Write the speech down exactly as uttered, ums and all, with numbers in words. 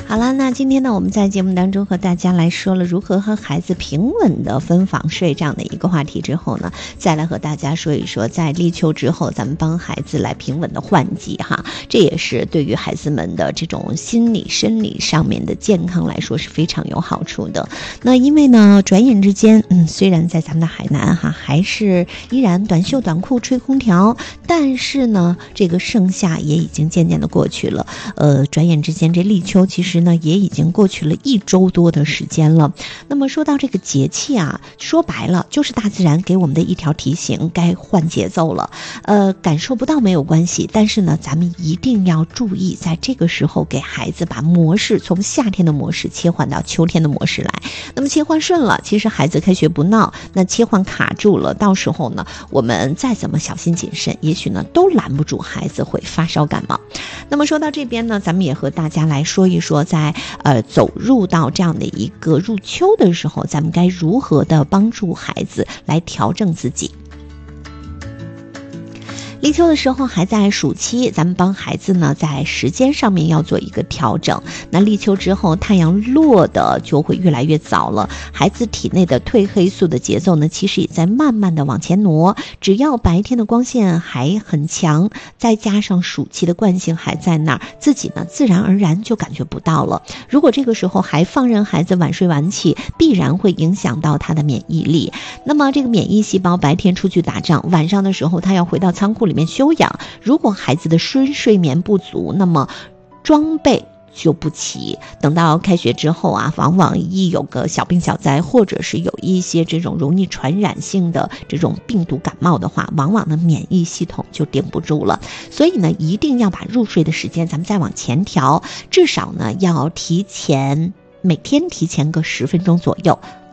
好了，那今天呢，我们在节目当中和大家来说了如何和孩子平稳的分房睡这样的一个话题之后呢，再来和大家说一说，在立秋之后，咱们帮孩子来平稳的换季哈，这也是对于孩子们的这种心理、生理上面的健康来说是非常有好处的。那因为呢，转眼之间，嗯，虽然在咱们的海南哈，还是依然短袖短裤吹空调，但是呢，这个盛夏也已经渐渐的过去了。呃，转眼之间，这立秋其实呢也已经过去了一周多的时间了。那么说到这个节气啊，说白了就是大自然给我们的一条提醒，该换节奏了。呃，感受不到没有关系，但是呢，咱们一定要注意，在这个时候给孩子把模式从夏天的模式切换到秋天的模式来。那么切换顺了，其实孩子开学不闹；那切换卡住了，到时候呢，我们再怎么小心谨慎，也许呢都拦不住孩子会发烧感冒。那么说到这边呢，咱们也和大家来说一说，在呃走入到这样的一个入秋的时候，咱们该如何的帮助孩子来调整自己。立秋的时候还在暑期，咱们帮孩子呢在时间上面要做一个调整。那立秋之后，太阳落的就会越来越早了，孩子体内的褪黑素的节奏呢，其实也在慢慢的往前挪。只要白天的光线还很强，再加上暑期的惯性还在那儿，自己呢自然而然就感觉不到了。如果这个时候还放任孩子晚睡晚起，必然会影响到他的免疫力。那么这个免疫细胞白天出去打仗，晚上的时候他要回到仓库里面休养。如果孩子的深睡眠不足，那么装备就不齐，等到开学之后啊，往往一有个小病小灾，或者是有一些这种容易传染性的这种病毒感冒的话，往往呢免疫系统就顶不住了。所以呢，一定要把入睡的时间咱们再往前调，至少呢要提前每天提前个十分钟左右，